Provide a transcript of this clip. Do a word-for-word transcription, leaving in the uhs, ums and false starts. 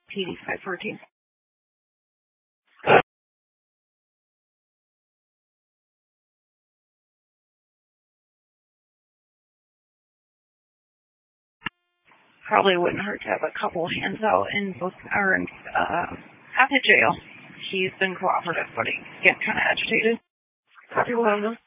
T D five fourteen. Probably wouldn't hurt to have a couple hands out in both or in, uh, at the jail. He's been cooperative, but he's getting kind of agitated. Copy, William.